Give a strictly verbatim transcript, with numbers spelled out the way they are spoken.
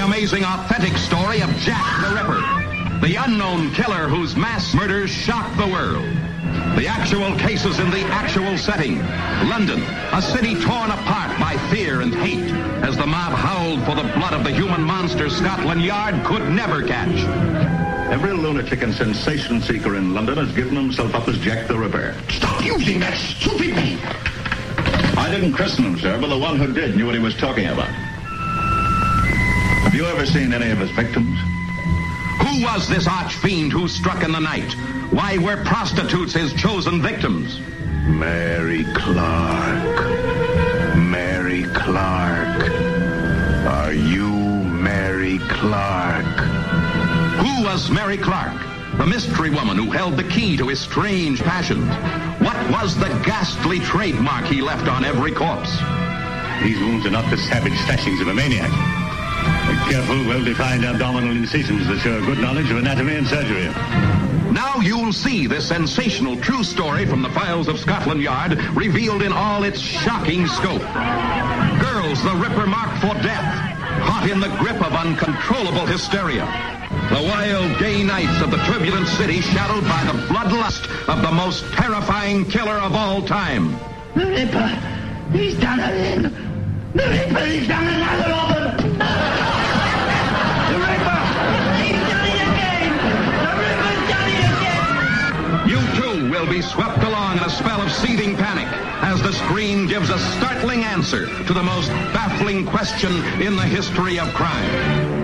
amazing, authentic story of Jack the Ripper, the unknown killer whose mass murders shocked the world. The actual cases in the actual setting. London, a city torn apart by fear and hate, as the mob howled for the blood of the human monster Scotland Yard could never catch. Every lunatic and sensation seeker in London has given himself up as Jack the Ripper. Stop using that stupid name! I didn't christen him, sir, but the one who did knew what he was talking about. Have you ever seen any of his victims? Who was this arch-fiend who struck in the night? Why were prostitutes his chosen victims? Mary Clark. Mary Clark. Are you Mary Clark? Who was Mary Clark? The mystery woman who held the key to his strange passions. What was the ghastly trademark he left on every corpse? These wounds are not the savage slashings of a maniac. They're careful, well-defined abdominal incisions that show a good knowledge of anatomy and surgery. Now you'll see this sensational true story from the files of Scotland Yard revealed in all its shocking scope. Girls the Ripper marked for death, caught in the grip of uncontrollable hysteria. The wild gay nights of the turbulent city shadowed by the bloodlust of the most terrifying killer of all time. The Ripper, he's done it in. The Ripper, he's done another of them. The Ripper, he's done it again. The Ripper's done it again. You too will be swept along in a spell of seething panic as the screen gives a startling answer to the most baffling question in the history of crime.